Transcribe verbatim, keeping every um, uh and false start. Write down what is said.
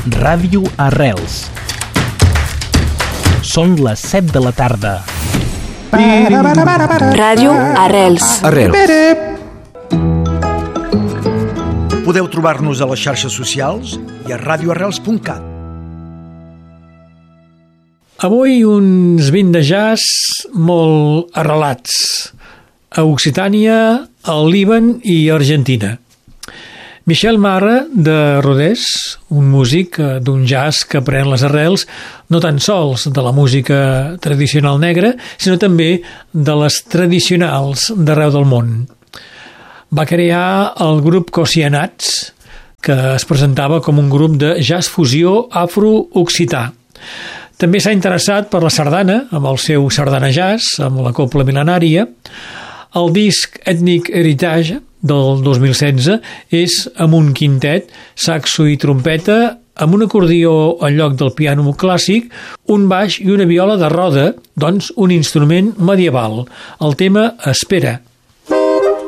Ràdio Arrels. Són les set de la tarda. Ràdio Arrels. Arrels. Podeu trobar-nos a les xarxes socials i a radio arrels punt cat. Avui uns vint de jazz molt arrelats a Occitània, al Líban i Argentina. Michel Marra, de Rodés, un músic d'un jazz que pren les arrels no tan sols de la música tradicional negra, sinó també de les tradicionals d'arreu del món. Va crear el grup Cosianats, que es presentava com un grup de jazz fusió afro-occità. També s'ha interessat per la sardana, amb el seu Sardana Jazz, amb la Copla Mil·lenària. El disc Ethnic Heritage del dos mil setze és amb un quintet, saxo i trompeta, amb un acordió en lloc del piano clàssic, un baix i una viola de roda, doncs un instrument medieval. El tema Espera.